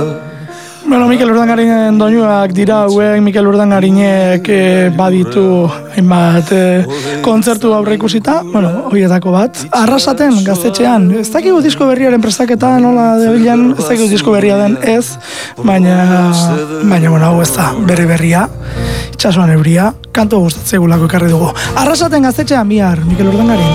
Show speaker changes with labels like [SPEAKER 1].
[SPEAKER 1] Bueno, Mikel Urdangarinen doinuak dira hauek, Mikel Urdangarinek baditu hainbat kontzertu aurre ikusita, bueno, horietako bat. Arrasaten, Gaztetxean, ez dakigu disko berriaren prestaketa, nola debilen, ez dakigu disko berria den ez, baina bueno, hau ez da, berria, itxasuan euria, kanto gustatzegulako ekarri dugu. Arrasaten, Gaztetxean, bihar, Mikel Urdangarin.